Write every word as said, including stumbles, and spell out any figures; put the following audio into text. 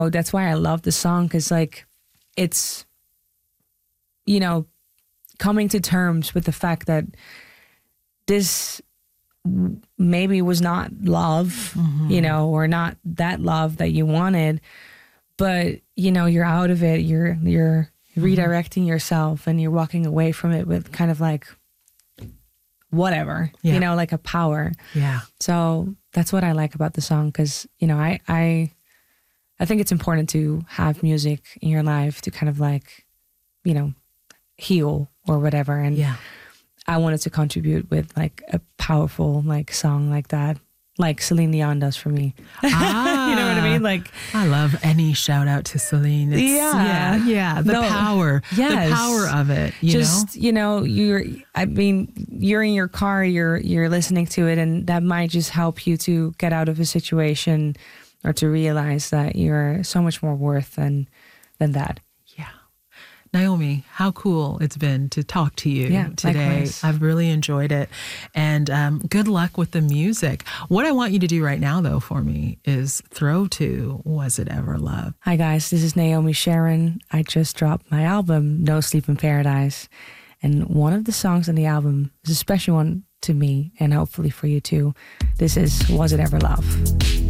Oh, that's why I love the song, because like it's, you know, coming to terms with the fact that this maybe was not love, mm-hmm. you know, or not that love that you wanted, but you know, you're out of it. You're you're redirecting yourself, and you're walking away from it with kind of like whatever, yeah. you know, like a power. Yeah. So that's what I like about the song, because you know, I I I think it's important to have music in your life to kind of like, you know, heal or whatever. And yeah. I wanted to contribute with like a powerful like song like that, like Celine Dion does for me. Ah, you know what I mean? Like, I love any shout out to Celine. It's, yeah, yeah, yeah. The no, power, yes. the power of it. You Just know? you know, you're. I mean, you're in your car, you're you're listening to it, and that might just help you to get out of a situation, or to realize that you're so much more worth than than that. Naomi, how cool it's been to talk to you yeah, today. Likewise. I've really enjoyed it. And um, good luck with the music. What I want you to do right now, though, for me is throw to Was It Ever Love? Hi, guys. This is Naomi Sharon. I just dropped my album, No Sleep in Paradise. And one of the songs on the album is a special one to me, and hopefully for you too. This is Was It Ever Love?